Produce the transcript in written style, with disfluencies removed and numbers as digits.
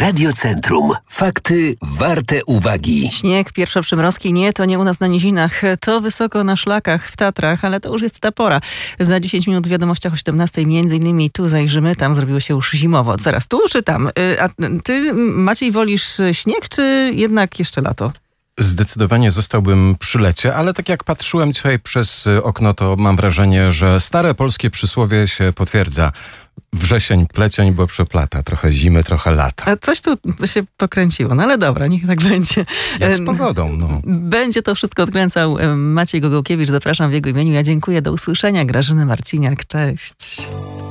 Radiocentrum. Fakty warte uwagi. Śnieg, pierwszoprzymrozki, nie, to nie u nas na nizinach, to wysoko na szlakach w Tatrach, ale to już jest ta pora. Za 10 minut w wiadomościach o 17 między innymi tu zajrzymy, tam zrobiło się już zimowo. Zaraz tu czy tam? A ty, Maciej, wolisz śnieg, czy jednak jeszcze lato? Zdecydowanie zostałbym przy lecie, ale tak jak patrzyłem dzisiaj przez okno, to mam wrażenie, że stare polskie przysłowie się potwierdza. Wrzesień, plecień, bo przeplata. Trochę zimy, trochę lata. A coś tu się pokręciło, no ale dobra, niech tak będzie. Jak z pogodą, no. Będzie to wszystko odkręcał Maciej Gogołkiewicz. Zapraszam w jego imieniu. Ja dziękuję. Do usłyszenia. Grażyna Marciniak. Cześć.